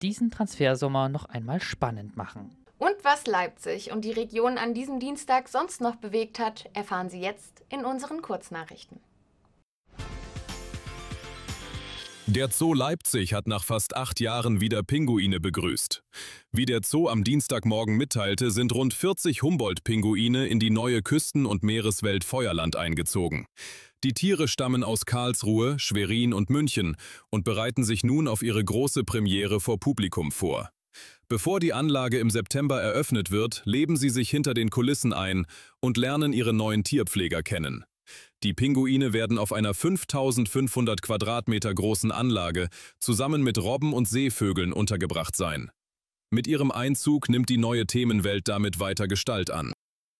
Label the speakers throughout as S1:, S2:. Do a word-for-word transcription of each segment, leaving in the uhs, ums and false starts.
S1: diesen Transfersommer noch einmal spannend machen.
S2: Und was Leipzig und die Region an diesem Dienstag sonst noch bewegt hat, erfahren Sie jetzt in unseren Kurznachrichten.
S3: Der Zoo Leipzig hat nach fast acht Jahren wieder Pinguine begrüßt. Wie der Zoo am Dienstagmorgen mitteilte, sind rund vierzig Humboldt-Pinguine in die neue Küsten- und Meereswelt Feuerland eingezogen. Die Tiere stammen aus Karlsruhe, Schwerin und München und bereiten sich nun auf ihre große Premiere vor Publikum vor. Bevor die Anlage im September eröffnet wird, leben sie sich hinter den Kulissen ein und lernen ihre neuen Tierpfleger kennen. Die Pinguine werden auf einer fünftausendfünfhundert Quadratmeter großen Anlage zusammen mit Robben und Seevögeln untergebracht sein. Mit ihrem Einzug nimmt die neue Themenwelt damit weiter Gestalt an.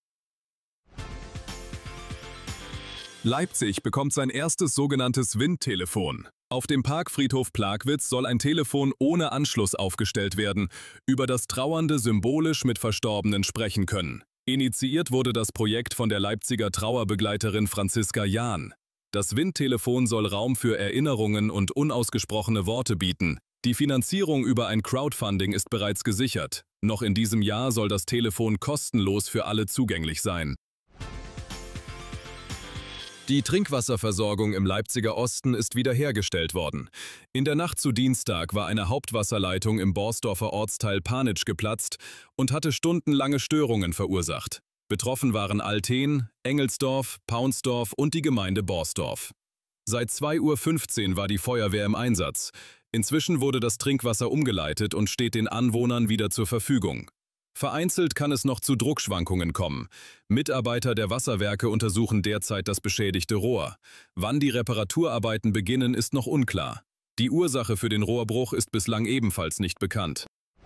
S3: Leipzig bekommt sein erstes sogenanntes Windtelefon. Auf dem Parkfriedhof Plagwitz soll ein Telefon ohne Anschluss aufgestellt werden, über das Trauernde symbolisch mit Verstorbenen sprechen können. Initiiert wurde das Projekt von der Leipziger Trauerbegleiterin Franziska Jahn. Das Windtelefon soll Raum für Erinnerungen und unausgesprochene Worte bieten. Die Finanzierung über ein Crowdfunding ist bereits gesichert. Noch in diesem Jahr soll das Telefon kostenlos für alle zugänglich sein. Die Trinkwasserversorgung im Leipziger Osten ist wiederhergestellt worden. In der Nacht zu Dienstag war eine Hauptwasserleitung im Borsdorfer Ortsteil Panitsch geplatzt und hatte stundenlange Störungen verursacht. Betroffen waren Alten, Engelsdorf, Paunsdorf und die Gemeinde Borsdorf. Seit zwei Uhr fünfzehn war die Feuerwehr im Einsatz. Inzwischen wurde das Trinkwasser umgeleitet und steht den Anwohnern wieder zur Verfügung. Vereinzelt kann es noch zu Druckschwankungen kommen. Mitarbeiter der Wasserwerke untersuchen derzeit das beschädigte Rohr. Wann die Reparaturarbeiten beginnen, ist noch unklar. Die Ursache für den Rohrbruch ist bislang ebenfalls nicht bekannt.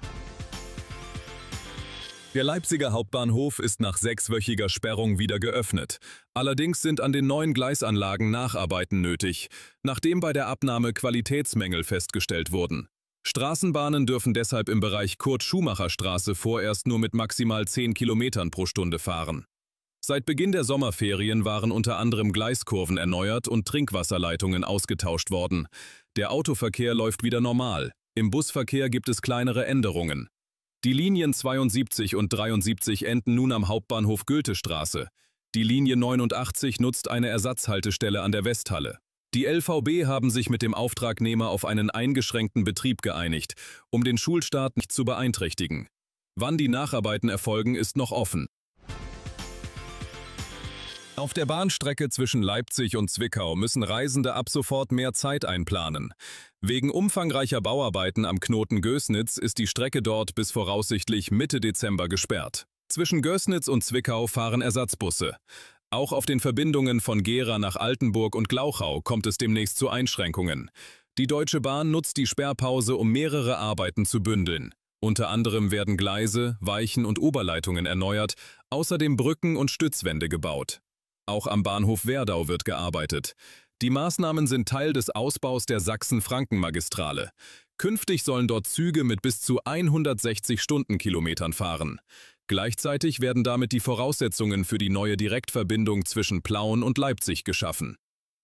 S3: Der Leipziger Hauptbahnhof ist nach sechswöchiger Sperrung wieder geöffnet. Allerdings sind an den neuen Gleisanlagen Nacharbeiten nötig, nachdem bei der Abnahme Qualitätsmängel festgestellt wurden. Straßenbahnen dürfen deshalb im Bereich Kurt-Schumacher-Straße vorerst nur mit maximal zehn Kilometern pro Stunde fahren. Seit Beginn der Sommerferien waren unter anderem Gleiskurven erneuert und Trinkwasserleitungen ausgetauscht worden. Der Autoverkehr läuft wieder normal. Im Busverkehr gibt es kleinere Änderungen. Die Linien zweiundsiebzig und dreiundsiebzig enden nun am Hauptbahnhof Goethestraße. Die Linie neunundachtzig nutzt eine Ersatzhaltestelle an der Westhalle. Die L V B haben sich mit dem Auftragnehmer auf einen eingeschränkten Betrieb geeinigt, um den Schulstart nicht zu beeinträchtigen. Wann die Nacharbeiten erfolgen, ist noch offen. Auf der Bahnstrecke zwischen Leipzig und Zwickau müssen Reisende ab sofort mehr Zeit einplanen. Wegen umfangreicher Bauarbeiten am Knoten Gößnitz ist die Strecke dort bis voraussichtlich Mitte Dezember gesperrt. Zwischen Gößnitz und Zwickau fahren Ersatzbusse. Auch auf den Verbindungen von Gera nach Altenburg und Glauchau kommt es demnächst zu Einschränkungen. Die Deutsche Bahn nutzt die Sperrpause, um mehrere Arbeiten zu bündeln. Unter anderem werden Gleise, Weichen und Oberleitungen erneuert, außerdem Brücken und Stützwände gebaut. Auch am Bahnhof Werdau wird gearbeitet. Die Maßnahmen sind Teil des Ausbaus der Sachsen-Franken-Magistrale. Künftig sollen dort Züge mit bis zu hundertsechzig Stundenkilometern fahren. Gleichzeitig werden damit die Voraussetzungen für die neue Direktverbindung zwischen Plauen und Leipzig geschaffen.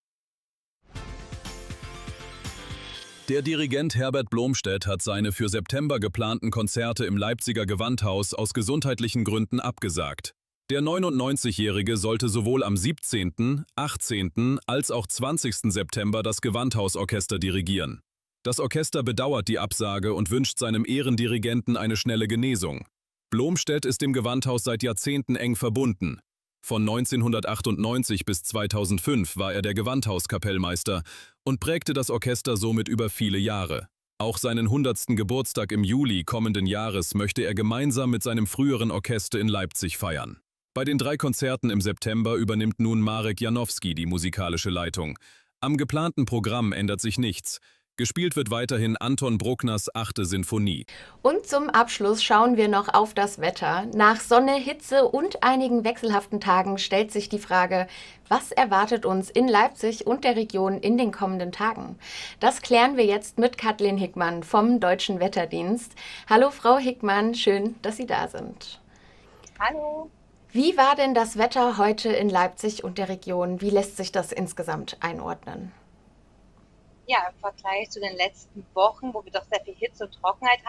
S3: Der Dirigent Herbert Blomstedt hat seine für September geplanten Konzerte im Leipziger Gewandhaus aus gesundheitlichen Gründen abgesagt. Der neunundneunzigjährige sollte sowohl am siebzehnten, achtzehnten als auch zwanzigsten September das Gewandhausorchester dirigieren. Das Orchester bedauert die Absage und wünscht seinem Ehrendirigenten eine schnelle Genesung. Blomstedt ist dem Gewandhaus seit Jahrzehnten eng verbunden. Von neunzehnhundertachtundneunzig bis zweitausendfünf war er der Gewandhauskapellmeister und prägte das Orchester somit über viele Jahre. Auch seinen hundertsten Geburtstag im Juli kommenden Jahres möchte er gemeinsam mit seinem früheren Orchester in Leipzig feiern. Bei den drei Konzerten im September übernimmt nun Marek Janowski die musikalische Leitung. Am geplanten Programm ändert sich nichts. Gespielt wird weiterhin Anton Bruckners achte Sinfonie.
S2: Und zum Abschluss schauen wir noch auf das Wetter. Nach Sonne, Hitze und einigen wechselhaften Tagen stellt sich die Frage, was erwartet uns in Leipzig und der Region in den kommenden Tagen? Das klären wir jetzt mit Kathleen Hickmann vom Deutschen Wetterdienst. Hallo Frau Hickmann, schön, dass Sie da sind.
S4: Hallo.
S2: Wie war denn das Wetter heute in Leipzig und der Region? Wie lässt sich das insgesamt einordnen?
S4: Ja, im Vergleich zu den letzten Wochen, wo wir doch sehr viel Hitze und Trockenheit